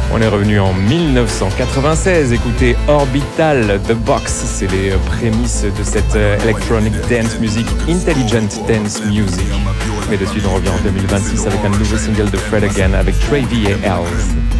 On est revenu en 1996, écoutez Orbital The Box, c'est les prémices de cette electronic dance music, intelligent dance music. Mais de suite on revient en 2026 avec un nouveau single de Fred Again avec Trey V et Els.